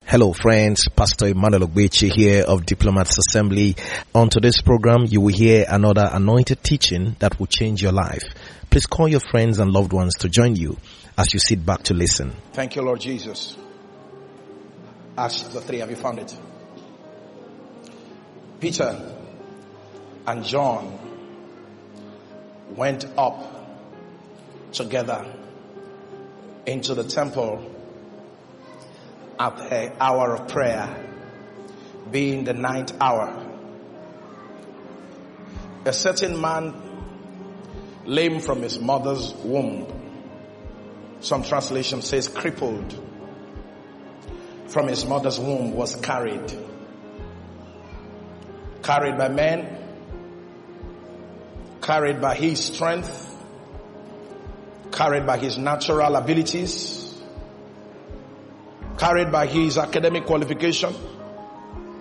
Hello friends, Pastor Emmanuel Ogbeche here of Diplomats Assembly. On today's program, you will hear another anointed teaching that will change your life. Please call your friends and loved ones to join you as you sit back to listen. Thank you, Lord Jesus. Acts chapter 3, have you found it? Peter and John went up together into the temple at the hour of prayer, being the 9th hour. A certain man, lame from his mother's womb, some translation says crippled, from his mother's womb, was carried by men, carried by his strength, carried by his natural abilities, carried by his academic qualification,